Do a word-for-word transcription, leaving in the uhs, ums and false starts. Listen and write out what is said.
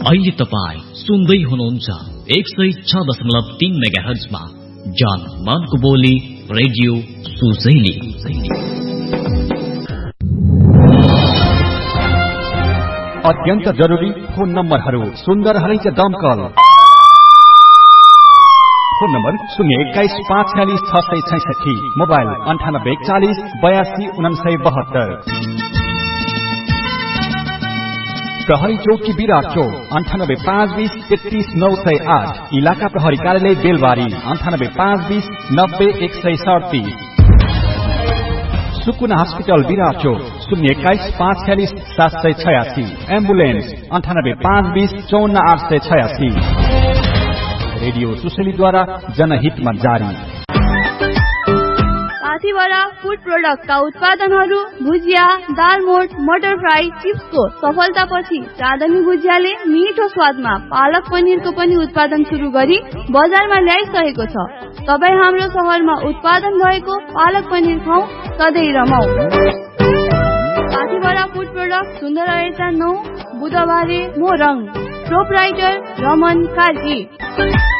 अहिले तपाईँ सुन्दै हुनुहुन्छ एक सय छ दशमलव तीन मेगा हर्जमा जान मानको बोली रेडियो सुसैली। अत्यन्त जरुरी फोन नम्बरहरू सुन्दर हरैच दमकल। फोन नम्बर शून्य एक्काइस पाँच छ्यालिस छ सय छैसठी, मोबाइल अन्ठानब्बे एकचालिस बयासी उनासय बहत्तर। प्रहरी चौकी विराट चौक अन्ठानब्बे पाँच बीस तेत्तीस नौ सय आठ, इलाका प्रहरी कार्यालय बेलबारी अन्ठानब्बे पाँच बीस नब्बे एक सय सडतिस। सुकुना हस्पिटल विराट चौक शून्य एक्काइस पाँच छ्यालिस सात सय छयासी, एम्बुलेन्स अन्ठानब्बे पाँच बीस चौन्न आठ सय छयासी। रेडियो सुशलीद्वारा जनहितमा जारी। पाथीभरा फूड प्रोडक्टका उत्पादनहरू भुजिया, दालमोट, मटर फ्राई, चिप्सको सफलतापछि चाँदनी भुजियाले मिठो स्वादमा पालक पनिरको पनि उत्पादन सुरु गरी बजारमा ल्याइसकेको छ। तपाईँ हाम्रो सहरमा उत्पादन भएको पालक पनिर खाऊ, सधैँ रमाऊ। पाथीभरा फूड प्रोडक्ट सुन्दर नौ बुधबारे मोरङ, प्रोपराइटर रमन कार्की।